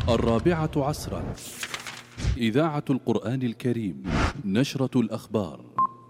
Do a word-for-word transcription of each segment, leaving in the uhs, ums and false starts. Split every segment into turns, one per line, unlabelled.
الرابعة عصرا، إذاعة القرآن الكريم، نشرة الأخبار.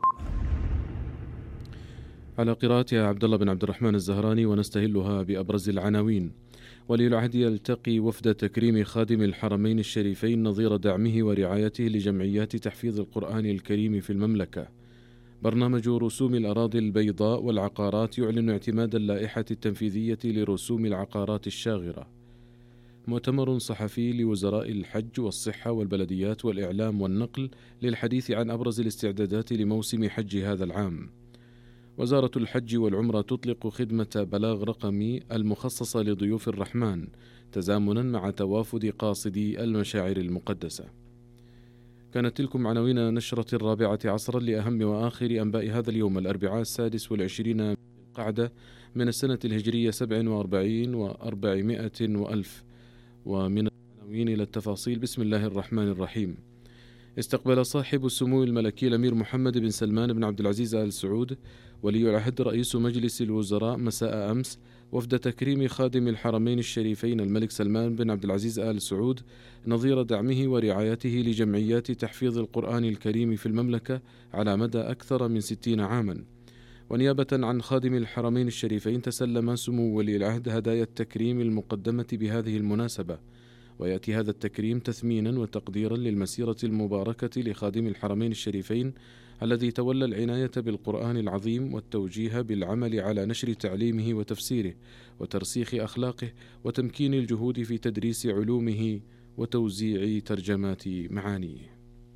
على قراءتها عبد الله بن عبد الرحمن الزهراني، ونستهلها بأبرز العناوين. ولي العهد يلتقي وفد تكريم خادم الحرمين الشريفين نظير دعمه ورعايته لجمعيات تحفيظ القرآن الكريم في المملكة. برنامج رسوم الأراضي البيضاء والعقارات يعلن اعتماد اللائحة التنفيذية لرسوم العقارات الشاغرة. مؤتمر صحفي لوزراء الحج والصحة والبلديات والإعلام والنقل للحديث عن أبرز الاستعدادات لموسم حج هذا العام. وزارة الحج والعمرة تطلق خدمة بلاغ رقمي المخصصة لضيوف الرحمن تزامنا مع توافد قاصدي المشاعر المقدسة. كانت تلكم عناوين نشرة الرابعة عصرا لأهم وآخر أنباء هذا اليوم الأربعاء السادس والعشرين من القعدة من السنة الهجرية سبع وأربعين وأربعمائة وألف. ومن العناوين إلى التفاصيل. بسم الله الرحمن الرحيم. استقبل صاحب السمو الملكي الأمير محمد بن سلمان بن عبد العزيز آل سعود ولي العهد رئيس مجلس الوزراء مساء أمس وفد تكريم خادم الحرمين الشريفين الملك سلمان بن عبد العزيز آل سعود نظير دعمه ورعايته لجمعيات تحفيظ القرآن الكريم في المملكة على مدى أكثر من ستين عاما. ونيابة عن خادم الحرمين الشريفين تسلم سمو ولي العهد هدايا التكريم المقدمة بهذه المناسبة. ويأتي هذا التكريم تثمينا وتقديرا للمسيرة المباركة لخادم الحرمين الشريفين الذي تولى العناية بالقرآن العظيم والتوجيه بالعمل على نشر تعليمه وتفسيره وترسيخ أخلاقه وتمكين الجهود في تدريس علومه وتوزيع ترجمات معانيه.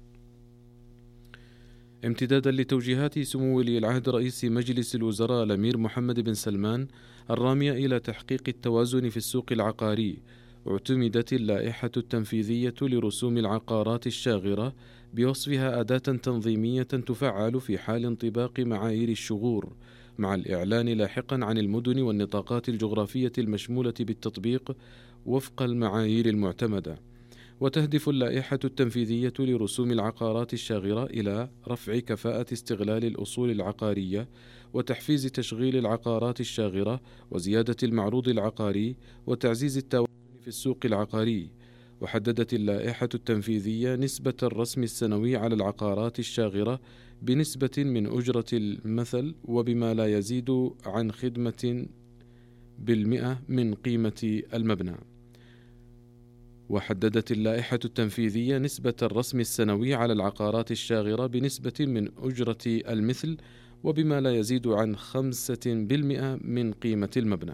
امتدادا لتوجيهات سمو ولي العهد رئيس مجلس الوزراء الأمير محمد بن سلمان الرامية إلى تحقيق التوازن في السوق العقاري، اعتمدت اللائحة التنفيذية لرسوم العقارات الشاغرة بوصفها أداة تنظيمية تفعل في حال انطباق معايير الشغور، مع الإعلان لاحقا عن المدن والنطاقات الجغرافية المشمولة بالتطبيق وفق المعايير المعتمدة. وتهدف اللائحة التنفيذية لرسوم العقارات الشاغرة إلى رفع كفاءة استغلال الأصول العقارية وتحفيز تشغيل العقارات الشاغرة وزيادة المعروض العقاري وتعزيز التوازن في السوق العقاري. وحددت اللائحة التنفيذية نسبة الرسم السنوي على العقارات الشاغرة بنسبة من أجرة المثل وبما لا يزيد عن خدمة بالمئة من قيمة المبنى. وحددت اللائحة التنفيذية نسبة الرسم السنوي على العقارات الشاغرة بنسبة من أجرة المثل وبما لا يزيد عن خمسة بالمئة من قيمة المبنى.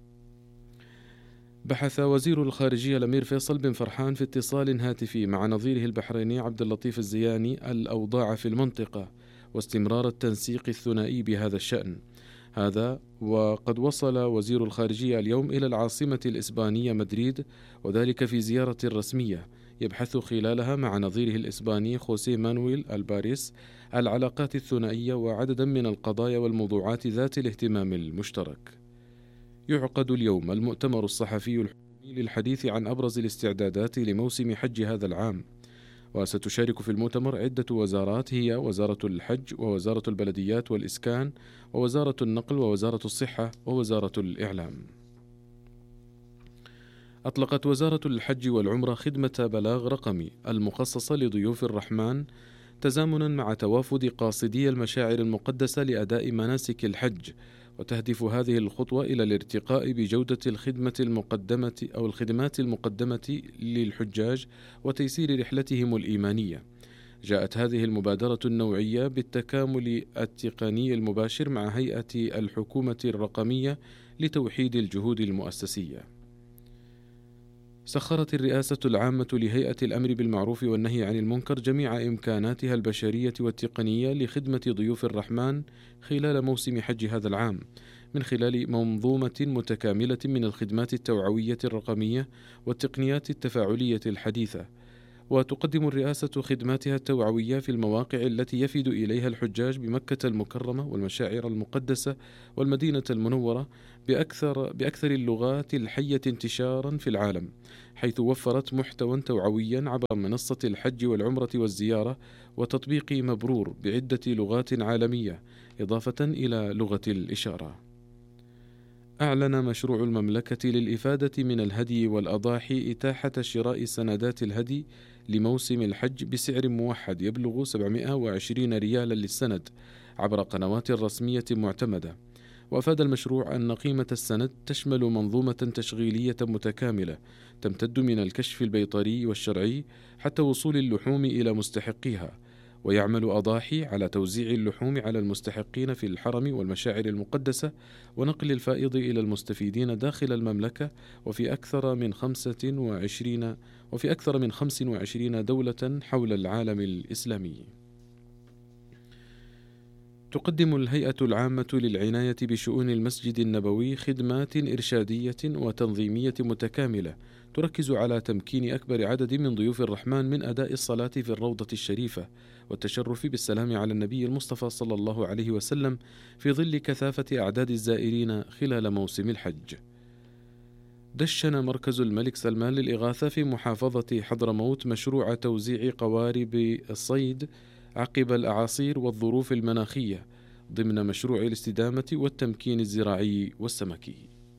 بحث وزير الخارجية الأمير فيصل بن فرحان في اتصال هاتفي مع نظيره البحريني عبد اللطيف الزياني الأوضاع في المنطقة واستمرار التنسيق الثنائي بهذا الشأن. هذا وقد وصل وزير الخارجية اليوم إلى العاصمة الإسبانية مدريد، وذلك في زيارة رسمية يبحث خلالها مع نظيره الإسباني خوسيه مانويل الباريس العلاقات الثنائية وعددا من القضايا والموضوعات ذات الاهتمام المشترك. يعقد اليوم المؤتمر الصحفي الحكومي للحديث عن أبرز الاستعدادات لموسم حج هذا العام، وستشارك في المؤتمر عدة وزارات هي وزارة الحج ووزارة البلديات والإسكان ووزارة النقل ووزارة الصحة ووزارة الإعلام. أطلقت وزارة الحج والعمرة خدمة بلاغ رقمي المخصصة لضيوف الرحمن تزامنا مع توافد قاصدي المشاعر المقدسة لأداء مناسك الحج. وتهدف هذه الخطوة إلى الارتقاء بجودة الخدمة المقدمة أو الخدمات المقدمة للحجاج وتيسير رحلتهم الإيمانية. جاءت هذه المبادرة النوعية بالتكامل التقني المباشر مع هيئة الحكومة الرقمية لتوحيد الجهود المؤسسية. سخرت الرئاسة العامة لهيئة الأمر بالمعروف والنهي عن المنكر جميع إمكاناتها البشرية والتقنية لخدمة ضيوف الرحمن خلال موسم حج هذا العام من خلال منظومة متكاملة من الخدمات التوعوية الرقمية والتقنيات التفاعلية الحديثة. وتقدم الرئاسة خدماتها التوعوية في المواقع التي يفد إليها الحجاج بمكة المكرمة والمشاعر المقدسة والمدينة المنورة بأكثر, بأكثر اللغات الحية انتشارا في العالم، حيث وفرت محتوى توعويا عبر منصة الحج والعمرة والزيارة وتطبيق مبرور بعدة لغات عالمية إضافة إلى لغة الإشارة. أعلن مشروع المملكة للإفادة من الهدي والأضاحي إتاحة شراء سندات الهدي لموسم الحج بسعر موحد يبلغ سبعمائة وعشرين ريالا للسند عبر قنوات رسمية معتمدة. وأفاد المشروع أن قيمة السند تشمل منظومة تشغيلية متكاملة تمتد من الكشف البيطري والشرعي حتى وصول اللحوم إلى مستحقيها، ويعمل أضاحي على توزيع اللحوم على المستحقين في الحرم والمشاعر المقدسة ونقل الفائض إلى المستفيدين داخل المملكة وفي أكثر من خمسة وعشرين وفي أكثر من خمس وعشرين دولة حول العالم الإسلامي. تقدم الهيئة العامة للعناية بشؤون المسجد النبوي خدمات إرشادية وتنظيمية متكاملة تركز على تمكين أكبر عدد من ضيوف الرحمن من أداء الصلاة في الروضة الشريفة والتشرف بالسلام على النبي المصطفى صلى الله عليه وسلم في ظل كثافة أعداد الزائرين خلال موسم الحج. دشن مركز الملك سلمان للإغاثة في محافظة حضرموت مشروع توزيع قوارب الصيد عقب الأعاصير والظروف المناخية ضمن مشروع الاستدامة والتمكين الزراعي والسمكي.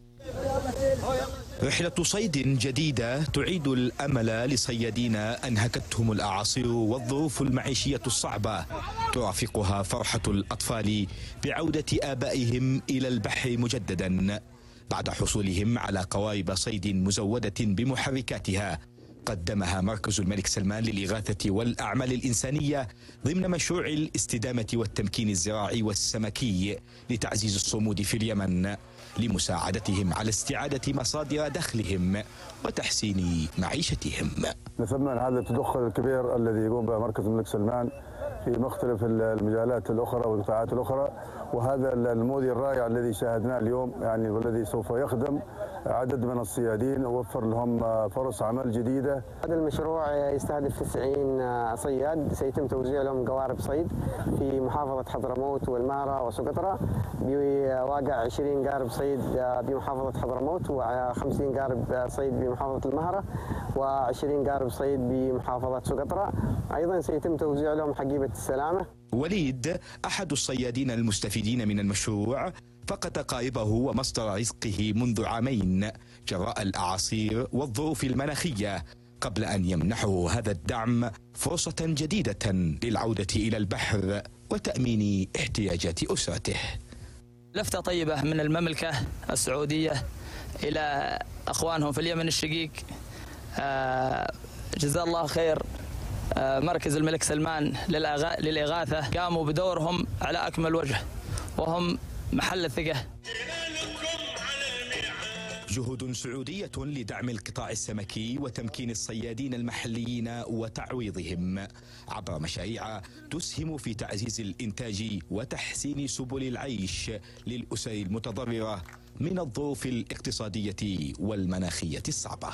رحلة صيد جديدة تعيد الأمل لصيادين أنهكتهم الأعاصير والظروف المعيشية الصعبة، ترافقها فرحة الأطفال بعودة آبائهم إلى البحر مجددا بعد حصولهم على قوارب صيد مزودة بمحركاتها قدمها مركز الملك سلمان للإغاثة والأعمال الإنسانية ضمن مشروع الاستدامة والتمكين الزراعي والسمكي لتعزيز الصمود في اليمن لمساعدتهم على استعادة مصادر دخلهم وتحسين معيشتهم.
نثمن هذا التدخل الكبير الذي يقوم به مركز الملك سلمان في مختلف المجالات الأخرى والقطاعات الأخرى، وهذا النموذج الرائع الذي شاهدناه اليوم يعني والذي سوف يخدم عدد من الصيادين ووفر لهم فرص عمل جديدة.
هذا المشروع يستهدف تسعين صياد سيتم توزيع لهم قوارب صيد في محافظة حضرموت والمهرة وسقطرى بواقع عشرين قارب صيد بمحافظة حضرموت وخمسين قارب صيد بمحافظة المهرة وعشرين قارب صيد بمحافظة سقطرى. أيضا سيتم توزيع لهم حقيبة السلامة.
وليد أحد الصيادين المستفيدين من المشروع فقد قاربه ومصدر رزقه منذ عامين جراء الأعاصير والظروف المناخية قبل أن يمنحه هذا الدعم فرصة جديدة للعودة إلى البحر وتأمين احتياجات أسرته.
لفتة طيبة من المملكة السعودية إلى أخوانهم في اليمن الشقيق، جزا الله خير مركز الملك سلمان للإغاثة، قاموا بدورهم على أكمل وجه وهم محل الثقة.
جهود سعودية لدعم القطاع السمكي وتمكين الصيادين المحليين وتعويضهم عبر مشاريع تسهم في تعزيز الإنتاج وتحسين سبل العيش للأسر المتضررة من الظروف الاقتصادية والمناخية الصعبة.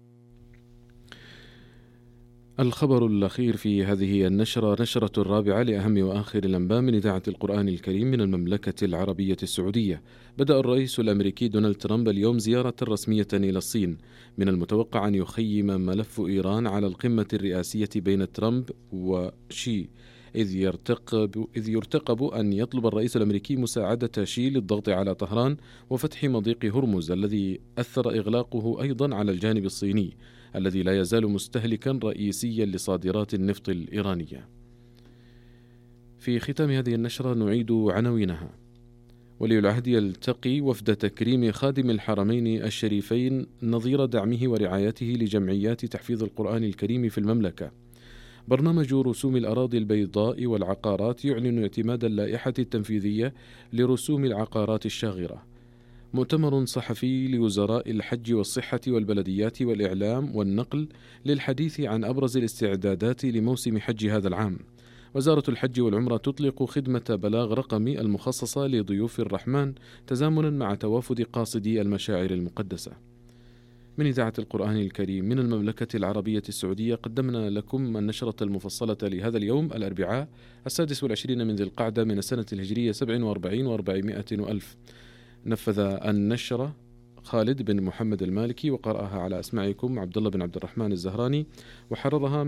الخبر الأخير في هذه النشرة نشرة الرابعة لأهم وآخر الأنباء من إذاعة القرآن الكريم من المملكة العربية السعودية. بدأ الرئيس الأمريكي دونالد ترامب اليوم زيارة رسمية إلى الصين، من المتوقع أن يخيم ملف إيران على القمة الرئاسية بين ترامب وشي، إذ يرتقب, إذ يرتقب أن يطلب الرئيس الأمريكي مساعدة شي للضغط على طهران وفتح مضيق هرمز الذي أثر إغلاقه أيضا على الجانب الصيني الذي لا يزال مستهلكا رئيسيا لصادرات النفط الإيرانية. في ختام هذه النشرة نعيد عناوينها. ولي العهد يلتقي وفد تكريم خادم الحرمين الشريفين نظير دعمه ورعايته لجمعيات تحفيظ القرآن الكريم في المملكة. برنامج رسوم الأراضي البيضاء والعقارات يعلن اعتماد اللائحة التنفيذية لرسوم العقارات الشاغرة. مؤتمر صحفي لوزراء الحج والصحة والبلديات والإعلام والنقل للحديث عن أبرز الاستعدادات لموسم حج هذا العام. وزارة الحج والعمرة تطلق خدمة بلاغ رقمي المخصصة لضيوف الرحمن تزامنا مع توافد قاصدي المشاعر المقدسة. من إذاعة القرآن الكريم من المملكة العربية السعودية قدمنا لكم النشرة المفصلة لهذا اليوم الأربعاء السادس والعشرين من ذي القعدة من السنة الهجرية سبع وأربعين وأربعمائة وألف. نفذ النشرة خالد بن محمد المالكي، وقرأها على أسماعكم عبد الله بن عبد الرحمن الزهراني، وحررها